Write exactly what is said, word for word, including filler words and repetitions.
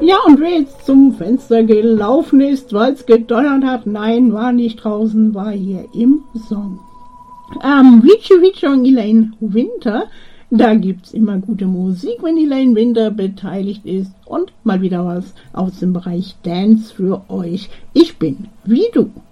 Ja, und wer jetzt zum Fenster gelaufen ist, weil's gedonnert hat, nein, war nicht draußen, war hier im Song. Ähm, Vici Vici und Elaine Winter, da gibt's immer gute Musik, wenn Elaine Winter beteiligt ist und mal wieder was aus dem Bereich Dance für euch. Ich bin wie du.